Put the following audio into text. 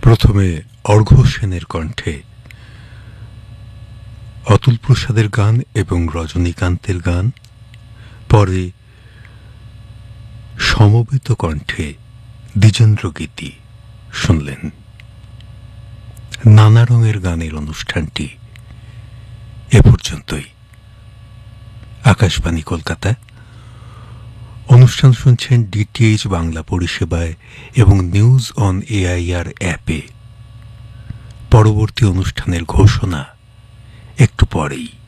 প্রথমে অর্ঘ্য সেনের কণ্ঠে অতুল প্রসাদের গান এবং রজনীকান্তের গান, পরে সমবেত কণ্ঠে দ্বিজেন্দ্র গীতি শুনলেন। নানা রঙের গানের অনুষ্ঠানটি এ পর্যন্তই। আকাশবাণী কলকাতা। অনুষ্ঠান শুনছেন ডিটিএইচ বাংলা পরিষেবায় এবং নিউজ অন এআইআর অ্যাপে। পরবর্তী অনুষ্ঠানের ঘোষণা একটু পরেই।